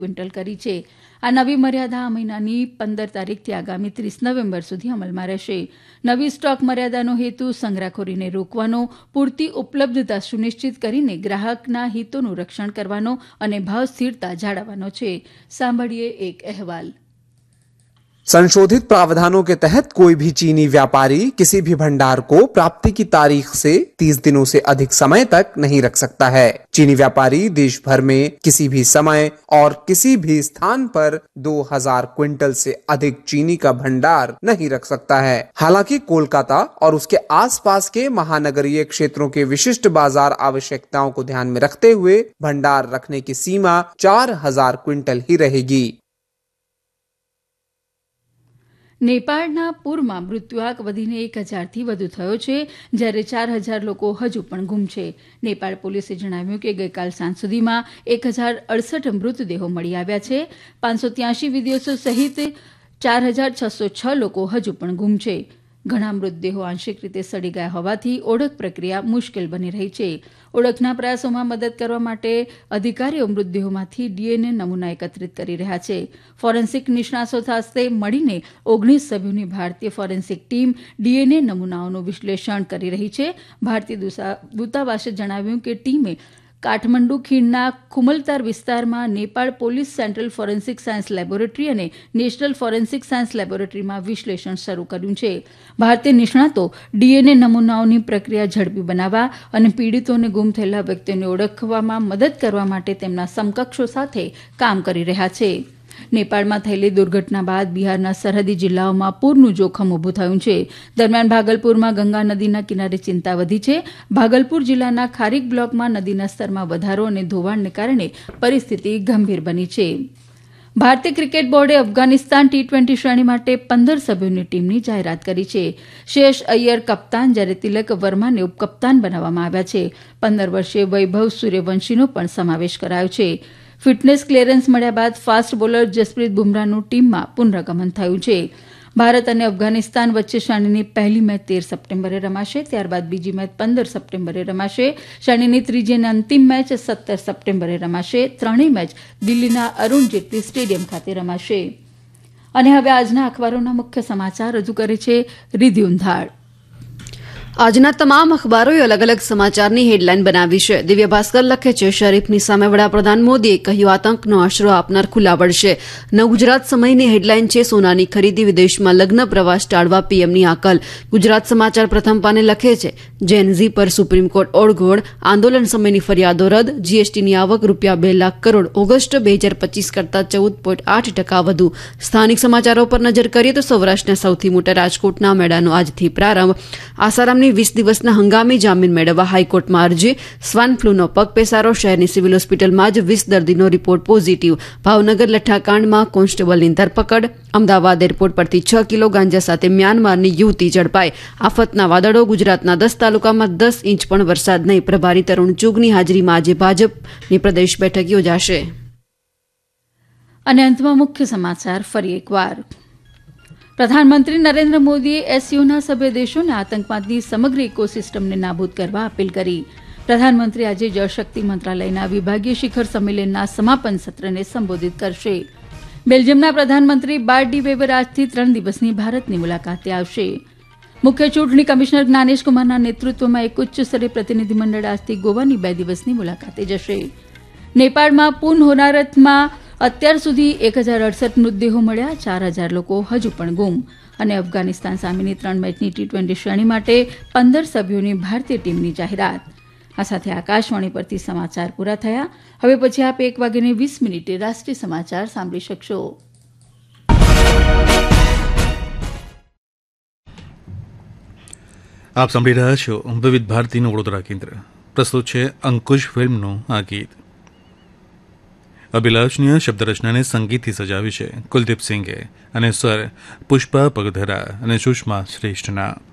Quintal કરી છે. આ નવી મર્યાદા આ મહિનાની 15 તારીખથી આગામી 30 નવેમ્બર સુધી અમલમાં રહેશે. નવી સ્ટોક મર્યાદાનો હેતુ સંગ્રહખોરીને રોકવાનો, પૂરતી ઉપલબ્ધતા સુનિશ્ચિત કરીને ગ્રાહકના હિતોનું રક્ષણ કરવાનો અને ભાવ સ્થિરતા જાળવવાનો છે. સાંભળીએ એક અહેવાલ. संशोधित प्रावधानों के तहत कोई भी चीनी व्यापारी किसी भी भंडार को प्राप्ति की तारीख से 30 दिनों से अधिक समय तक नहीं रख सकता है. चीनी व्यापारी देश भर में किसी भी समय और किसी भी स्थान पर 2000 क्विंटल से अधिक चीनी का भंडार नहीं रख सकता है. हालांकि कोलकाता और उसके आसपास के महानगरीय क्षेत्रों के विशिष्ट बाजार आवश्यकताओं को ध्यान में रखते हुए भंडार रखने की सीमा 4000 क्विंटल ही रहेगी. નેપાળના પૂરમાં મૃત્યુઆંક વધીને 1000થી વધુ થયો છે, જ્યારે 4000 લોકો હજુ પણ ગુમ છે. નેપાળ પોલીસે જણાવ્યું કે ગઈકાલ સાંજ સુધીમાં 1068 મૃતદેહો મળી આવ્યા છે. 583 વિદેશો સહિત 4606 લોકો હજુ પણ ગુમ છે. ઘણા મૃતદેહો આંશિક રીતે સડી ગયા હોવાથી ઓળખ પ્રક્રિયા મુશ્કેલ બની રહી છે. ઓળખના પ્રયાસોમાં મદદ કરવા માટે અધિકારીઓ મૃતદેહોમાંથી ડીએનએ નમૂના એકત્રિત કરી રહ્યા છે. ફોરેન્સિક નિષ્ણાતો સાથે મળીને 19 સભ્યોની ભારતીય ફોરેન્સિક ટીમ ડીએનએ નમૂનાઓનું વિશ્લેષણ કરી રહી છે. ભારતીય દૂતાવાસે જણાવ્યું કે ટીમે કાઠમંડુ ખીણના ખુમલતાર વિસ્તારમાં Nepal police central forensic science laboratory અને નેશનલ ફોરેન્સિક સાયન્સ લેબોરેટરીમાં વિશ્લેષણ શરૂ કર્યું છે. ભારતીય નિષ્ણાતો ડીએનએ નમૂનાઓની પ્રક્રિયા ઝડપી બનાવવા અને પીડિતોને ગુમ થયેલા વ્યક્તિઓને ઓળખવામાં મદદ કરવા માટે તેમના સમકક્ષો સાથે કામ કરી રહ્યા છે. નેપાળમાં થયેલી દુર્ઘટના બાદ બિહારના સરહદી જિલ્લાઓમાં પૂરનું જોખમ ઉભું થયું છે. દરમિયાન ભાગલપુરમાં ગંગા નદીના કિનારે ચિંતા વધી છે. ભાગલપુર જિલ્લાના ખારીક બ્લોકમાં નદીના સ્તરમાં વધારો અને ધોવાણને કારણે પરિસ્થિતિ ગંભીર બની છે. ભારતીય ક્રિકેટ બોર્ડે અફઘાનિસ્તાન T20 શ્રેણી માટે 15 સભ્યોની ટીમની જાહેરાત કરી છે. શેષ અય્યર કપ્તાન, જ્યારે તિલક વર્માને ઉપકપ્તાન બનાવવામાં આવ્યા છે. 15 વર્ષીય વૈભવ સૂર્યવંશીનો પણ સમાવેશ કરાયો છે. ફિટનેસ ક્લિયરન્સ મળ્યા બાદ ફાસ્ટ બોલર જસપ્રીત બુમરાહનું ટીમમાં પુનરાગમન થયું છે. ભારત અને અફઘાનિસ્તાન વચ્ચે શ્રેણીની પહેલી મેચ 13 સપ્ટેમ્બરે રમાશે. ત્યારબાદ બીજી મેચ 15 સપ્ટેમ્બરે રમાશે. શ્રેણીની ત્રીજી અને અંતિમ મેચ 17 સપ્ટેમ્બરે રમાશે. ત્રણેય મેચ દિલ્હીના અરુણ જેટલી સ્ટેડિયમ ખાતે રમાશે. અને હવે આજના અખબારોના મુખ્ય સમાચાર રજૂ કરે છે રિધિ ઉંધાડ. આજના તમામ અખબારોએ અલગ અલગ સમાચારની હેડલાઇન બનાવી છે. દિવ્ય ભાસ્કર લખે છે, શરીફની સામે વડાપ્રધાન મોદીએ કહ્યું આતંકનો આશરો આપનાર ખુલ્લા વળશે. નવગુજરાત સમયની હેડલાઇન છે, સોનાની ખરીદી, વિદેશમાં લગ્ન, પ્રવાસ ટાળવા પીએમની હાકલ. ગુજરાત સમાચાર પ્રથમ પાને લખે છે, જેનઝી પર સુપ્રીમ કોર્ટ ઓળઘોળ, આંદોલન સમયની ફરિયાદો રદ, જીએસટીની આવક ₹2 લાખ કરોડ, ઓગસ્ટ 2025 કરતાં 14.8% વધુ. સ્થાનિક સમાચારો પર નજર કરીએ તો સૌરાષ્ટ્રના સૌથી મોટા રાજકોટના મેળાનો આજથી પ્રારંભ. આસારામની 20 દિવસના હંગામી જામીન મેળવવા હાઈકોર્ટમાં અરજી. સ્વાઇન ફ્લૂનો પગપેસારો, શહેરની સિવિલ હોસ્પિટલમાં જ 20 દર્દીનો રિપોર્ટ પોઝિટિવ. ભાવનગર લઠ્ઠાકાંડમાં કોન્સ્ટેબલની ધરપકડ. અમદાવાદ એરપોર્ટ પરથી 6 કિલો ગાંજા સાથે મ્યાનમારની યુવતી ઝડપાઈ. આફતના વાદળો, ગુજરાતના 10 તાલુકામાં 10 ઇંચ પણ વરસાદ નહીં. પ્રભારી તરુણ ચુગની હાજરીમાં આજે ભાજપની પ્રદેશ બેઠક યોજાશે. અને અંતમાં મુખ્ય સમાચાર ફરી એકવાર. પ્રધાનમંત્રી નરેન્દ્ર મોદીએ એસસીઓના સભ્ય દેશોને આતંકવાદની સમગ્ર ઇકોસિસ્ટમને નાબૂદ કરવા અપીલ કરી. પ્રધાનમંત્રી આજે જળશક્તિ મંત્રાલયના વિભાગીય શિખર સંમેલનના સમાપન સત્રને સંબોધિત કરશે. બેલ્જિયમના પ્રધાનમંત્રી બાર્ટ ડી વેબર આજથી 3 દિવસની ભારતની મુલાકાતે આવશે. મુખ્ય ચૂંટણી કમિશનર જ્ઞાનેશ કુમારના નેતૃત્વમાં એક ઉચ્ચસ્તરીય પ્રતિનિધિમંડળ આજથી ગોવાની 2 દિવસની મુલાકાતે જશે. નેપાળમાં પૂન હોનારતમાં અત્યાર સુધી 1068 મૃતદેહો મળ્યા, 4000 લોકો હજુ પણ ગુમ. અને અફઘાનિસ્તાન સામેની 3 મેચની T20 શ્રેણી માટે 15 સભ્યોની ભારતીય ટીમની જાહેરાત. આ સાથે આકાશવાણી પરથી સમાચાર પૂરા થયા. હવે પછી આપ 1:20 રાષ્ટ્રીય સમાચાર સાંભળી શકશો. આપ સાંભળી રહ્યા છો વિવિધ ભારતીનું વડોદરા કેન્દ્ર. પ્રસ્તુત છે અંકુશ ફિલ્મનું આ ગીત. અભિલાષનીય શબ્દરચનાને સંગીતથી સજાવી છે કુલદીપ સિંઘે અને સ્વર પુષ્પા પગધરા અને સુષ્મા શ્રેષ્ઠના.